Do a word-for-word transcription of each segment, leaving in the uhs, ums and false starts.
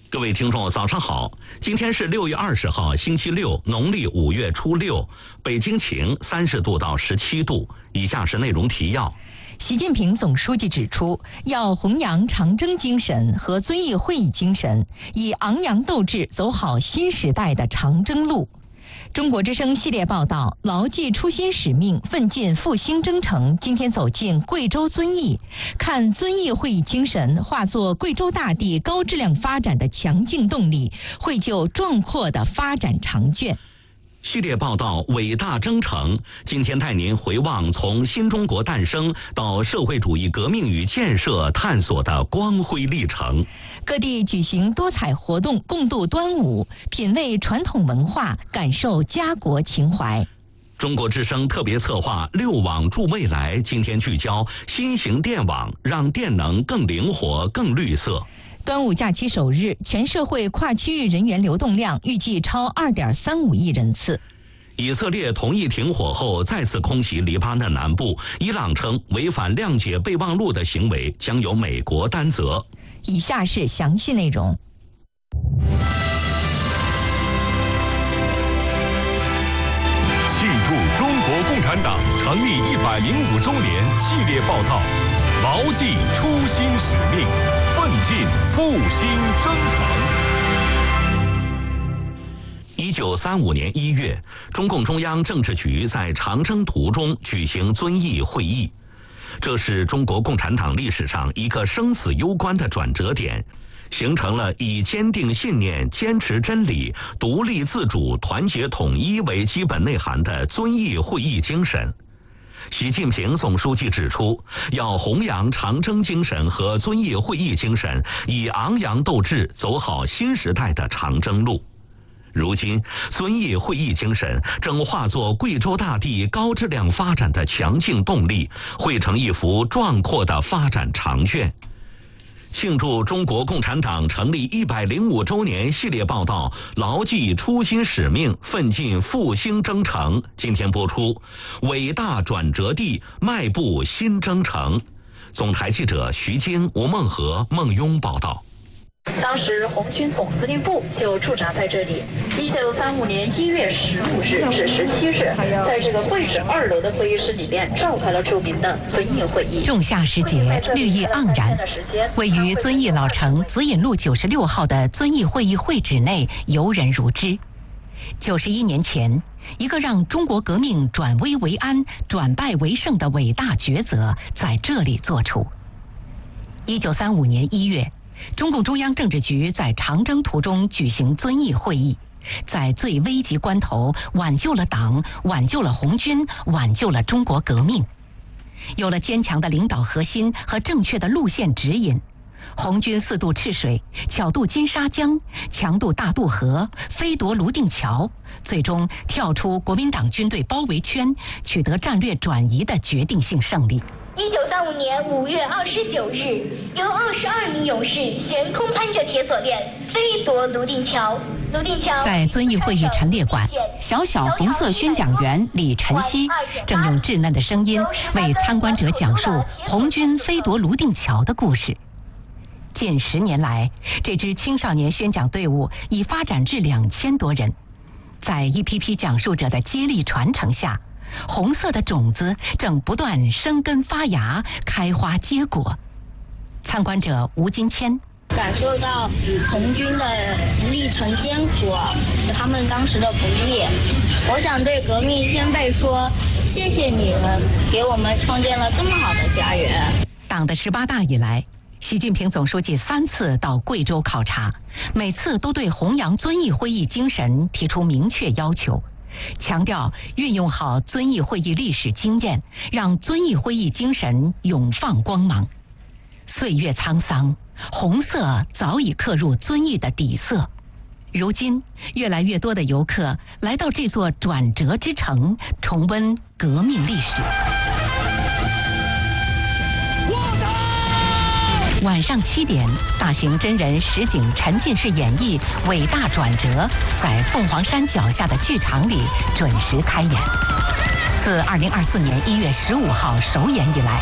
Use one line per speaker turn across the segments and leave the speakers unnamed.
各位听众，早上好！今天是六月二十号，星期六，农历五月初六。北京晴，三十度到十七度。以下是内容提要。
习近平总书记指出，要弘扬长征精神和遵义会议精神，以昂扬斗志走好新时代的长征路。中国之声系列报道，牢记初心使命，奋进复兴征程。今天走进贵州遵义，看遵义会议精神化作贵州大地高质量发展的强劲动力，绘就壮阔的发展长卷。
系列报道伟大征程，今天带您回望从新中国诞生到社会主义革命与建设探索的光辉历程。
各地举行多彩活动，共度端午，品味传统文化，感受家国情怀。
中国之声特别策划六网助未来，今天聚焦新型电网，让电能更灵活、更绿色。
端午假期首日，全社会跨区域人员流动量预计超 二点三五亿人次。
以色列同意停火后再次空袭黎巴嫩南部，伊朗称违反谅解备忘录的行为将由美国担责。
以下是详细内容。
庆祝中国共产党成立一百零五周年系列报道，牢记初心使命，奋进复兴征程。
一九三五年一月，中共中央政治局在长征途中举行遵义会议，这是中国共产党历史上一个生死攸关的转折点，形成了以坚定信念、坚持真理、独立自主、团结统一为基本内涵的遵义会议精神。习近平总书记指出，要弘扬长征精神和遵义会议精神，以昂扬斗志走好新时代的长征路。如今，遵义会议精神正化作贵州大地高质量发展的强劲动力，绘成一幅壮阔的发展长卷。庆祝中国共产党成立一百零五周年系列报道，牢记初心使命，奋进复兴征程。今天播出，伟大转折地，迈步新征程。总台记者徐晶、吴梦和、孟雍报道。
当时红军总司令部就驻扎在这里。一九三五年一月十五日至十七日，在这个会址二楼的会议室里边召开了著名的遵义会议。
仲夏时节，绿意盎然。位于遵义老城紫引路九十六号的遵义会议会址内，游人如织。九十一年前，一个让中国革命转危为安、转败为胜的伟大抉择在这里做出。一九三五年一月。中共中央政治局在长征途中举行遵义会议，在最危急关头挽救了党，挽救了红军，挽救了中国革命。有了坚强的领导核心和正确的路线指引，红军四渡赤水，巧渡金沙江，强渡大渡河，飞夺泸定桥，最终跳出国民党军队包围圈，取得战略转移的决定性胜利。
一九三五年五月二十九日，由二十二名勇士悬空攀着铁锁链，飞夺泸定桥。泸定桥
在遵义会议陈列馆，小小红色宣讲员李晨曦正用稚嫩的声音为参观者讲述红军飞夺泸定桥的故事。近十年来，这支青少年宣讲队伍已发展至两千多人，在一批批讲述者的接力传承下，红色的种子正不断生根发芽，开花结果。参观者吴金谦
感受到红军的历程艰苦，他们当时的不易。我想对革命先辈说，谢谢你们给我们创建了这么好的家园。
党的十八大以来，习近平总书记三次到贵州考察，每次都对弘扬遵义会议精神提出明确要求，强调运用好遵义会议历史经验，让遵义会议精神永放光芒。岁月沧桑，红色早已刻入遵义的底色。如今，越来越多的游客来到这座转折之城，重温革命历史。晚上七点，大型真人实景沉浸式演绎《伟大转折》在凤凰山脚下的剧场里准时开演。自二零二四年一月十五号首演以来，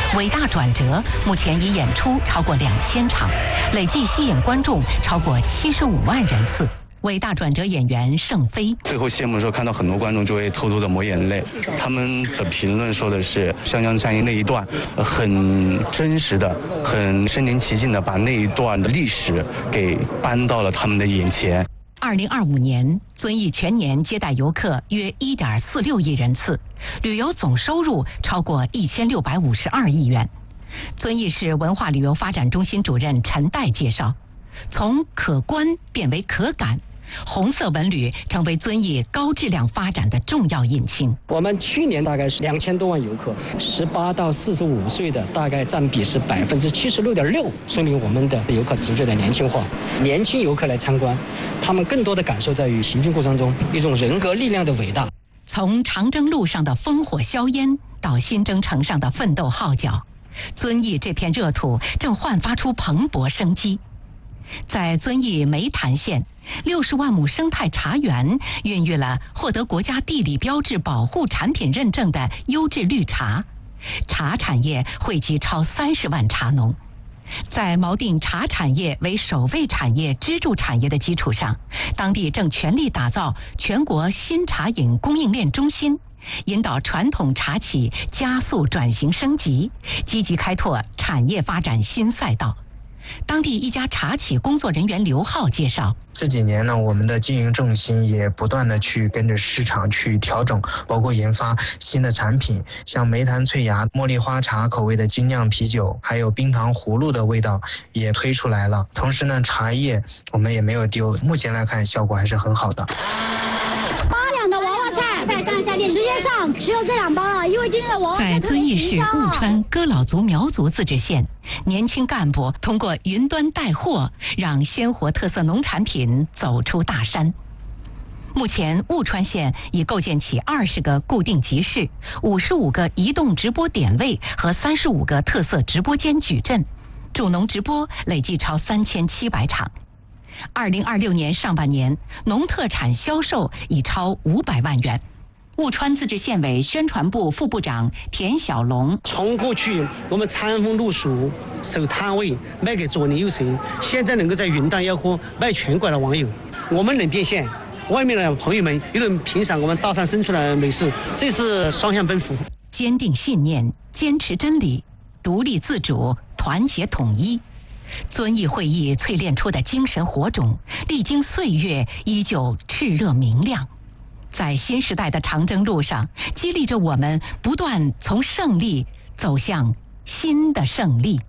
伟大转折目前已演出超过两千场，累计吸引观众超过七十五万人次。伟大转折演员盛飞，
最后谢幕的时候，看到很多观众就会偷偷的抹眼泪。他们的评论说的是湘江战役那一段很真实的、很身临其境的把那一段的历史给搬到了他们的眼前。
二零二五年，遵义全年接待游客约一点四六亿人次，旅游总收入超过一千六百五十二亿元。遵义市文化旅游发展中心主任陈岱介绍，从可观变为可感。红色文旅成为遵义高质量发展的重要引擎。
我们去年大概是两千多万游客，十八到四十五岁的大概占比是百分之七十六点六，说明我们的游客逐渐的年轻化。年轻游客来参观，他们更多的感受在于行军过程中一种人格力量的伟大。
从长征路上的烽火硝烟到新征程上的奋斗号角，遵义这片热土正焕发出蓬勃生机。在遵义梅潭县，六十万亩生态茶园孕育了获得国家地理标志保护产品认证的优质绿茶，茶产业惠及超三十万茶农。在锚定茶产业为首位产业支柱产业的基础上，当地正全力打造全国新茶饮供应链中心，引导传统茶企加速转型升级，积极开拓产业发展新赛道。当地一家茶企工作人员刘浩介绍，
这几年呢，我们的经营重心也不断的去跟着市场去调整，包括研发新的产品，像梅潭翠芽茉莉花茶口味的精酿啤酒，还有冰糖葫芦的味道也推出来了。同时呢，茶叶我们也没有丢，目前来看效果还是很好的。
八两的娃娃菜，再上一下链接，直接上，只有这两包了，因为今天的娃娃菜
在遵义市雾川哥老族苗族自治县，年轻干部通过云端带货，让鲜活特色农产品走出大山。目前，雾川县已构建起二十个固定集市、五十五个移动直播点位和三十五个特色直播间矩阵，助农直播累计超三千七百场。二零二六年上半年，农特产销售已超五百万元。雾川自治县委宣传部副部长田小龙，
从过去我们餐风露宿守摊位卖给左邻右舍，现在能够在云端吆喝卖全国的网友，我们能变现，外面的朋友们又能品赏我们大山深处的美食，这是双向奔赴。
坚定信念，坚持真理，独立自主，团结统一。遵义会议淬炼出的精神火种，历经岁月依旧炽热明亮，在新时代的长征路上，激励着我们不断从胜利走向新的胜利。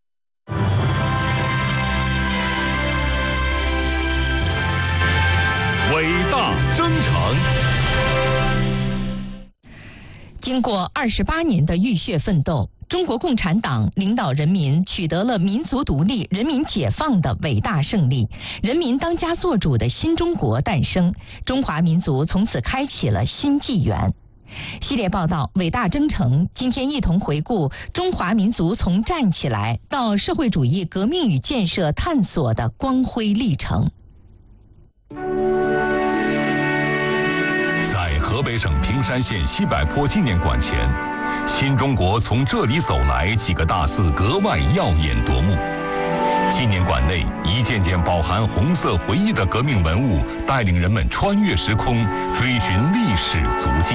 伟大征程。
经过二十八年的浴血奋斗，中国共产党领导人民取得了民族独立、人民解放的伟大胜利，人民当家作主的新中国诞生，中华民族从此开启了新纪元。系列报道《伟大征程》，今天一同回顾中华民族从站起来到社会主义革命与建设探索的光辉历程。
在河北省平山县西柏坡纪念馆前，新中国从这里走来几个大字格外耀眼夺目。纪念馆内一件件饱含红色回忆的革命文物，带领人们穿越时空，追寻历史足迹。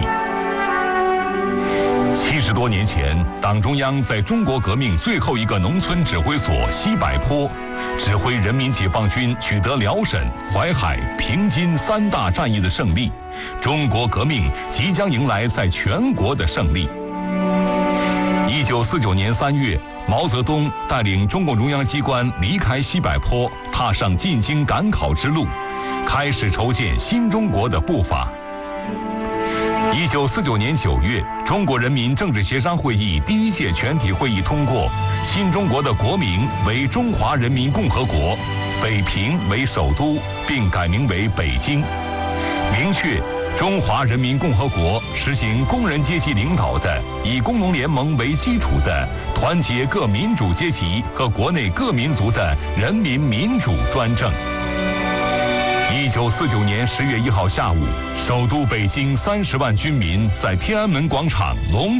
七十多年前，党中央在中国革命最后一个农村指挥所西柏坡，指挥人民解放军取得辽沈、淮海、平津三大战役的胜利，中国革命即将迎来在全国的胜利。一九四九年三月，毛泽东带领中共中央机关离开西柏坡，踏上进京赶考之路，开始筹建新中国的步伐。一九四九年九月，中国人民政治协商会议第一届全体会议通过新中国的国名为中华人民共和国，北平为首都，并改名为北京，明确中华人民共和国实行工人阶级领导的，以工农联盟为基础的团结各民主阶级和国内各民族的人民民主专政。一九四九年十月一号下午，首都北京三十万军民在天安门广场隆